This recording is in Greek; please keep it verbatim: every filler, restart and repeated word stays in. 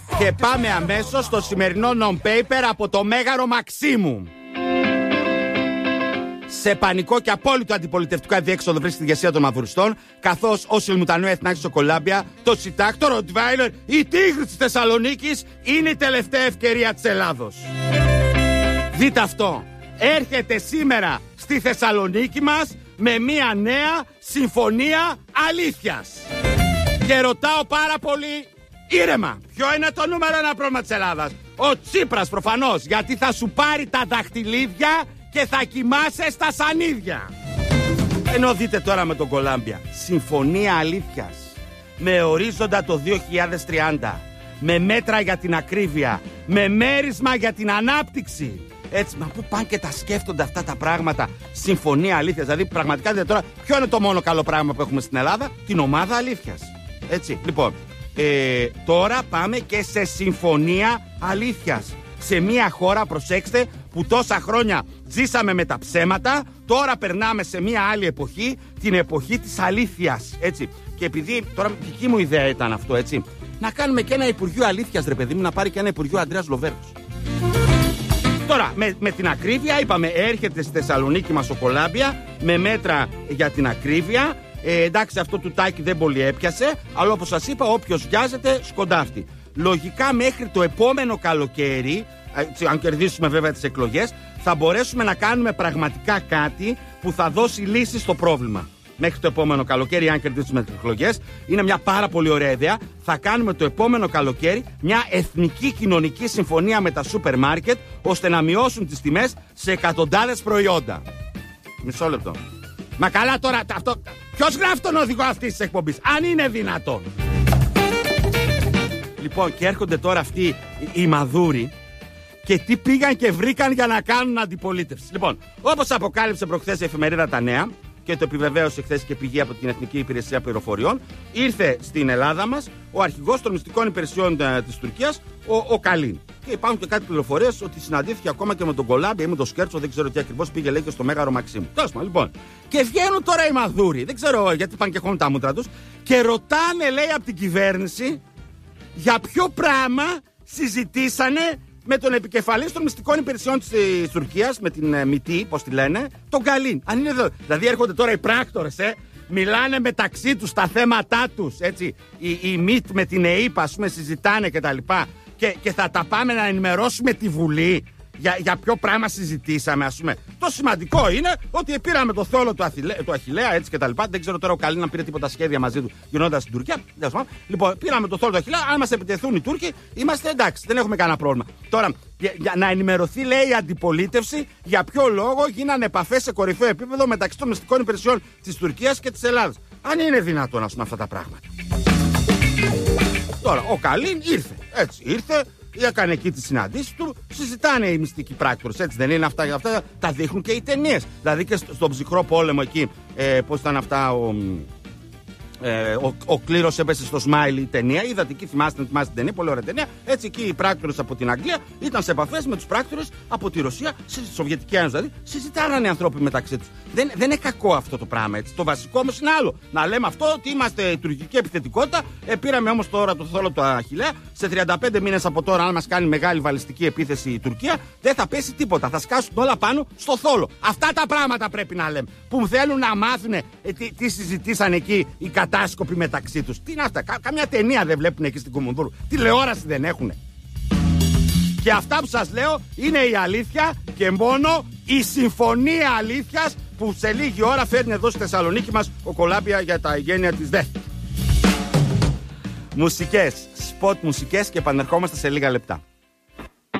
Και πάμε αμέσως στο σημερινό non-paper από το Μέγαρο Μαξίμου. Σε πανικό και απόλυτο αντιπολιτευτικό αδιέξοδο βρίσκεται η ηγεσία των μαυριστών, καθώς ο Σιλμουτανού Εθνάκης στο Κολάμπια, το Σιτάκ, το Ροτβάιλερ, η Τίγρη της Θεσσαλονίκης είναι η τελευταία ευκαιρία της Ελλάδος. Δείτε αυτό. Έρχεται σήμερα στη Θεσσαλονίκη μας με μια νέα συμφωνία αλήθειας. Και ρωτάω πάρα πολύ ήρεμα, ποιο είναι το νούμερο ένα πρόβλημα της Ελλάδας? Ο Τσίπρας προφανώς, γιατί θα σου πάρει τα δαχτυλίδια και θα κοιμάσαι στα σανίδια. Ενώ δείτε τώρα με τον Κολάμπια, συμφωνία αλήθειας, με ορίζοντα το δύο χιλιάδες τριάντα, με μέτρα για την ακρίβεια, με μέρισμα για την ανάπτυξη. Έτσι, μα πού πάνε και τα σκέφτονται αυτά τα πράγματα? Συμφωνία αλήθειας. Δηλαδή, πραγματικά δείτε τώρα, ποιο είναι το μόνο καλό πράγμα που έχουμε στην Ελλάδα? Την ομάδα αλήθειας. Έτσι, λοιπόν, ε, τώρα πάμε και σε συμφωνία αλήθειας. Σε μια χώρα, προσέξτε, που τόσα χρόνια ζήσαμε με τα ψέματα, τώρα περνάμε σε μια άλλη εποχή, την εποχή της αλήθειας. Έτσι. Και επειδή τώρα δική μου ιδέα ήταν αυτό, έτσι, να κάνουμε και ένα Υπουργείο Αλήθειας, ρε παιδί μου, να πάρει και ένα Υπουργείο Ανδρέας Λοβέρδος. Τώρα, με, με την ακρίβεια, είπαμε, έρχεται στη Θεσσαλονίκη μας ο Κολάμπια με μέτρα για την ακρίβεια. Ε, εντάξει, αυτό του Τάκη δεν πολύ έπιασε, αλλά όπως σας είπα, όποιος βιάζεται σκοντάφτει. Λογικά μέχρι το επόμενο καλοκαίρι, αν κερδίσουμε βέβαια τις εκλογές, θα μπορέσουμε να κάνουμε πραγματικά κάτι που θα δώσει λύση στο πρόβλημα. Μέχρι το επόμενο καλοκαίρι, αν κερδίσουμε τις εκλογές, είναι μια πάρα πολύ ωραία ιδέα. Θα κάνουμε το επόμενο καλοκαίρι μια εθνική κοινωνική συμφωνία με τα σούπερ μάρκετ, ώστε να μειώσουν τις τιμές σε εκατοντάδες προϊόντα. Μισό λεπτό. Μα καλά τώρα, αυτό, ποιος γράφει τον οδηγό αυτής της εκπομπής, αν είναι δυνατόν? Λοιπόν, και έρχονται τώρα αυτοί οι μαδούροι και τι πήγαν και βρήκαν για να κάνουν αντιπολίτευση. Λοιπόν, όπως αποκάλυψε προχθές η εφημερίδα Τα Νέα και το επιβεβαίωσε χθες και πηγή από την Εθνική Υπηρεσία Πληροφοριών, ήρθε στην Ελλάδα μας ο αρχηγός των μυστικών υπηρεσιών της Τουρκίας, ο, ο Καλίν. Και υπάρχουν και κάτι πληροφορίες ότι συναντήθηκε ακόμα και με τον Κολάμπια ή με τον Σκέρτσο, δεν ξέρω τι ακριβώς, πήγε λέει και στο Μέγαρο Μαξίμου. Τέλος πάντων, λοιπόν. Και βγαίνουν τώρα οι μαδούροι, δεν ξέρω γιατί πάνε και χώνουν τα μούτρα τους, και ρωτάνε, λέει, από την κυβέρνηση για ποιο πράγμα συζητήσανε με τον επικεφαλής των μυστικών υπηρεσιών της Τουρκίας, με την ε, Μητή, πώς τη λένε, τον Καλίν. Αν είναι εδώ. Δηλαδή έρχονται τώρα οι πράκτορες, ε, μιλάνε μεταξύ τους τα θέματά τους, έτσι. Η, η ΜΙΤ με την ΕΥΠ, ας πούμε, συζητάνε κτλ. Και, και θα τα πάμε να ενημερώσουμε τη Βουλή για, για ποιο πράγμα συζητήσαμε, ας πούμε. Το σημαντικό είναι ότι πήραμε το θόλο του, Αθηλέ, του Αχιλλέα, έτσι κτλ. Δεν ξέρω τώρα ο Καλίν να πήρε τίποτα σχέδια μαζί του γυρνώντας στην Τουρκία. Λοιπόν, πήραμε το θόλο του Αχιλλέα. Αν μας επιτεθούν οι Τούρκοι, είμαστε εντάξει, δεν έχουμε κανένα πρόβλημα. Τώρα, για, για να ενημερωθεί, λέει, η αντιπολίτευση για ποιο λόγο γίνανε επαφές σε κορυφαίο επίπεδο μεταξύ των μυστικών υπηρεσιών της Τουρκίας και της Ελλάδας. Αν είναι δυνατόν, ας πούμε, αυτά τα πράγματα. Τώρα, ο Καλίν ήρθε. Έτσι, ήρθε. Έκανε εκεί τις συναντήσεις του, συζητάνε οι μυστικοί πράκτορες, έτσι δεν είναι αυτά? Αυτά τα δείχνουν και οι ταινίες. Δηλαδή και στον ψυχρό πόλεμο εκεί, ε, πώς ήταν αυτά, ο, ε, ο, ο Κλήρος έπεσε στο Σμάιλ, η ταινία. Είδατε εκεί, θυμάστε, θυμάστε την ταινία, πολύ ωραία ταινία. Έτσι εκεί οι πράκτορες από την Αγγλία ήταν σε επαφές με τους πράκτορες από τη Ρωσία, στη Σοβιετική Ένωση δηλαδή, συζητάγανε οι άνθρωποι μεταξύ τους. Δεν, δεν είναι κακό αυτό το πράγμα, έτσι. Το βασικό όμως είναι άλλο. Να λέμε αυτό ότι είμαστε η τουρκική επιθετικότητα. Ε, πήραμε όμως τώρα το θόλο του Αχιλλέα. Σε τριάντα πέντε μήνες από τώρα, αν μας κάνει μεγάλη βαλιστική επίθεση η Τουρκία, δεν θα πέσει τίποτα. Θα σκάσουν όλα πάνω στο θόλο. Αυτά τα πράγματα πρέπει να λέμε. Που θέλουν να μάθουν ε, τι, τι συζητήσαν εκεί οι κατάσκοποι μεταξύ τους. Τι είναι αυτά, κα, καμιά ταινία δεν βλέπουν εκεί στην Κουμουνδούρου. Τηλεόραση δεν έχουν. Και αυτά που σας λέω είναι η αλήθεια και μόνο η συμφωνία αλήθειας που σε λίγη ώρα φέρνει εδώ στη Θεσσαλονίκη μας ο Κολάμπια για τα γένεια της δεύτερης. Μουσικές, σποτ μουσικές και επανερχόμαστε σε λίγα λεπτά.